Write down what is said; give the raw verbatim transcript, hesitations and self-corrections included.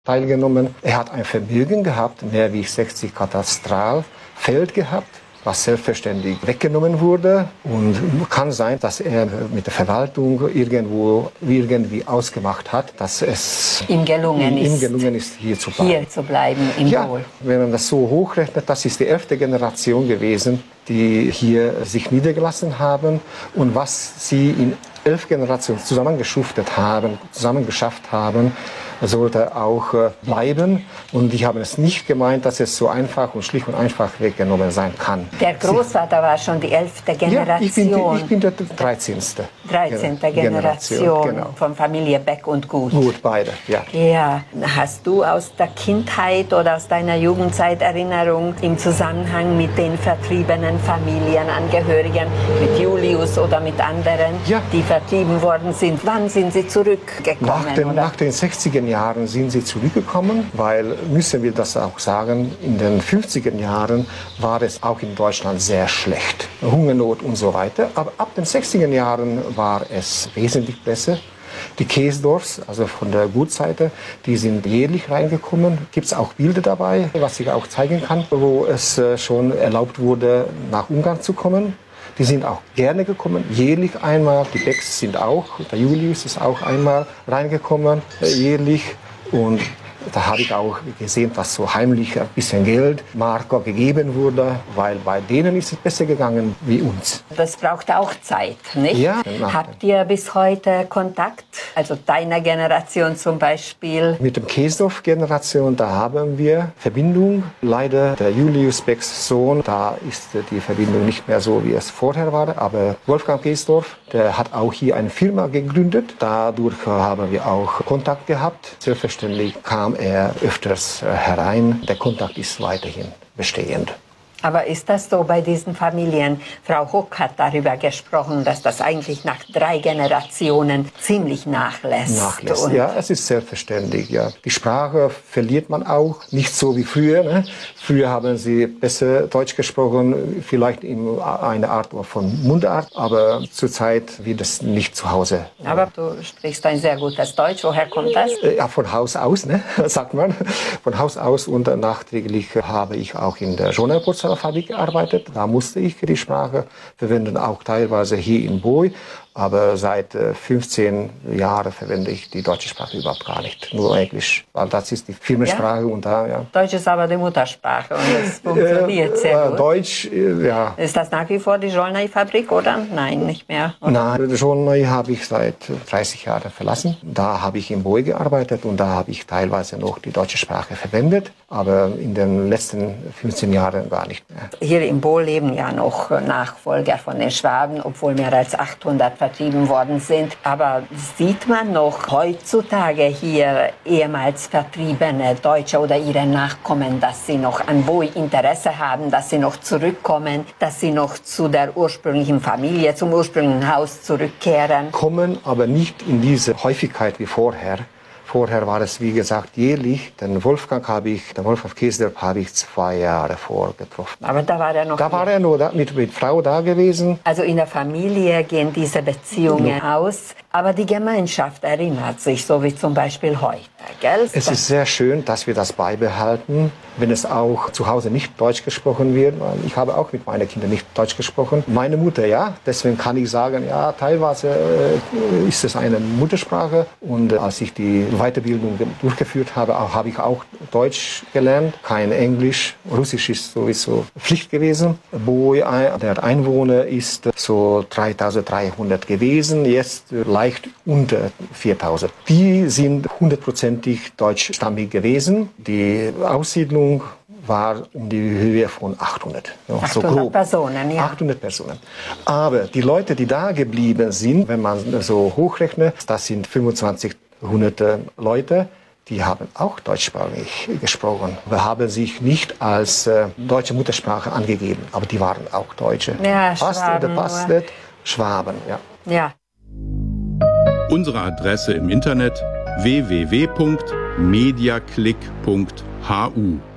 teilgenommen. Er hat ein Vermögen gehabt, mehr wie sechzig Katastralfeld gehabt, was selbstverständlich weggenommen wurde. Und kann sein, dass er mit der Verwaltung irgendwo irgendwie ausgemacht hat, dass es ihm gelungen, ihm, ihm ist, gelungen ist, hier zu bleiben. Hier zu bleiben im ja, Bol. Wenn man das so hochrechnet, das ist die elfte Generation gewesen, die hier sich niedergelassen haben. Und was sie in elf Generationen zusammengeschuftet haben, zusammen geschafft haben, sollte auch äh, bleiben. Und die haben es nicht gemeint, dass es so einfach und schlicht und einfach weggenommen sein kann. Der Großvater war schon die elfte Generation. Ja, ich bin, die, ich bin der dreizehnte. dreizehnte Generation, genau. Von Familie Beck und Gut. Gut, beide, ja. Ja. Hast du aus der Kindheit oder aus deiner Jugendzeit Erinnerung im Zusammenhang mit den vertriebenen Familienangehörigen, mit Julius oder mit anderen, ja. die vertrieben worden sind? Wann sind sie zurückgekommen? Nach den, oder? nach den sechziger Jahren sind sie zurückgekommen, weil, müssen wir das auch sagen, in den fünfziger Jahren war es auch in Deutschland sehr schlecht. Hungernot und so weiter. Aber ab den sechziger Jahren war es wesentlich besser. Die Käsdorfs, also von der Gutseite, die sind jährlich reingekommen. Gibt es auch Bilder dabei, was ich auch zeigen kann, wo es schon erlaubt wurde, nach Ungarn zu kommen. Die sind auch gerne gekommen, jährlich einmal. Die Becks sind auch, der Julius ist auch einmal reingekommen, jährlich. Und da habe ich auch gesehen, dass so heimlich ein bisschen Geld Marco gegeben wurde, weil bei denen ist es besser gegangen wie uns. Das braucht auch Zeit, nicht? Ja. Habt ihr bis heute Kontakt? Also deiner Generation zum Beispiel? Mit dem Käsdorf-Generation, da haben wir Verbindung. Leider der Julius Becks Sohn, da ist die Verbindung nicht mehr so, wie es vorher war. Aber Wolfgang Käsdorf, der hat auch hier eine Firma gegründet. Dadurch haben wir auch Kontakt gehabt. Selbstverständlich kam er öfters herein. Der Kontakt ist weiterhin bestehend. Aber ist das so bei diesen Familien? Frau Huck hat darüber gesprochen, dass das eigentlich nach drei Generationen ziemlich nachlässt. Nachlässt, ja, es ist selbstverständlich, ja. Die Sprache verliert man auch, nicht so wie früher. Ne? Früher haben sie besser Deutsch gesprochen, vielleicht in einer Art von Mundart, aber zurzeit wird es nicht zu Hause. Aber du sprichst ein sehr gutes Deutsch. Woher kommt das? Ja, von Haus aus, ne? sagt man. Von Haus aus, und nachträglich habe ich auch in der Journalporzellan Fabrik gearbeitet. Da musste ich die Sprache verwenden, auch teilweise hier in Boy. Aber seit äh, fünfzehn Jahren verwende ich die deutsche Sprache überhaupt gar nicht. Nur Englisch. Weil das ist die Firmensprache. Ja? Und da, ja. Deutsch ist aber die Muttersprache und das funktioniert äh, sehr gut. Deutsch, äh, ja. Ist das nach wie vor die Jollnay-Fabrik oder? Nein, nicht mehr. Oder? Nein, Jollnay habe ich seit dreißig Jahren verlassen. Da habe ich in Boy gearbeitet und da habe ich teilweise noch die deutsche Sprache verwendet. Aber in den letzten fünfzehn Jahren gar nicht mehr. Hier in Boy leben ja noch Nachfolger von den Schwaben, obwohl mehr als achthundert vertrieben worden sind. Aber sieht man noch heutzutage hier ehemals vertriebene Deutsche oder ihre Nachkommen, dass sie noch an Boy Interesse haben, dass sie noch zurückkommen, dass sie noch zu der ursprünglichen Familie, zum ursprünglichen Haus zurückkehren? Kommen, aber nicht in diese Häufigkeit wie vorher. Vorher war es, wie gesagt, jährlich. Den Wolfgang habe ich, den Wolfgang Käsdorf habe ich zwei Jahre vorgetroffen. Aber da war er noch Da hier. war er nur da, mit, mit Frau da gewesen. Also in der Familie gehen diese Beziehungen ja. aus. Aber die Gemeinschaft erinnert sich, so wie zum Beispiel heute. Gell? Es ist sehr schön, dass wir das beibehalten, wenn es auch zu Hause nicht Deutsch gesprochen wird. Ich habe auch mit meinen Kindern nicht Deutsch gesprochen. Meine Mutter, ja. Deswegen kann ich sagen, ja, teilweise äh, ist es eine Muttersprache. Und äh, als ich die Weiterbildung durchgeführt habe, auch, habe ich auch Deutsch gelernt, kein Englisch. Russisch ist sowieso Pflicht gewesen. Boy, der Einwohner ist so dreitausenddreihundert gewesen, jetzt leicht unter viertausend. Die sind hundertprozentig deutschstammig gewesen. Die Aussiedlung war um die Höhe von achthundert. Ja, achthundert so grob. Personen, ja. achthundert Personen. Aber die Leute, die da geblieben sind, wenn man so hochrechnet, das sind fünfundzwanzighundert Leute, die haben auch deutschsprachig gesprochen. Wir haben sich nicht als äh, deutsche Muttersprache angegeben, aber die waren auch Deutsche. Ja, passt Schwaben oder passt nicht? Schwaben, ja. Ja. Unsere Adresse im Internet w w w punkt mediaclick punkt h u